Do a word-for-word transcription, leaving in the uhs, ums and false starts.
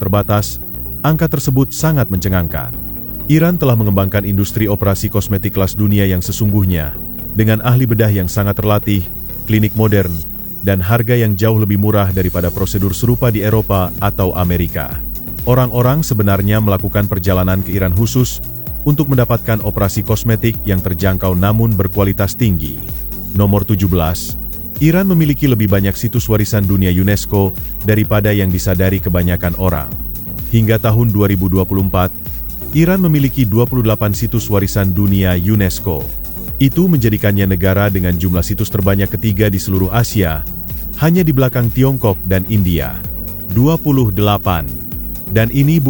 terbatas, angka tersebut sangat mencengangkan. Iran telah mengembangkan industri operasi kosmetik kelas dunia yang sesungguhnya, dengan ahli bedah yang sangat terlatih, klinik modern, dan harga yang jauh lebih murah daripada prosedur serupa di Eropa atau Amerika. Orang-orang sebenarnya melakukan perjalanan ke Iran khusus untuk mendapatkan operasi kosmetik yang terjangkau namun berkualitas tinggi. Nomor tujuh belas. Iran memiliki lebih banyak situs warisan dunia UNESCO daripada yang disadari kebanyakan orang. Hingga tahun dua ribu dua puluh empat, Iran memiliki dua puluh delapan situs warisan dunia UNESCO. Itu menjadikannya negara dengan jumlah situs terbanyak ketiga di seluruh Asia, hanya di belakang Tiongkok dan India. dua puluh delapan. Dan ini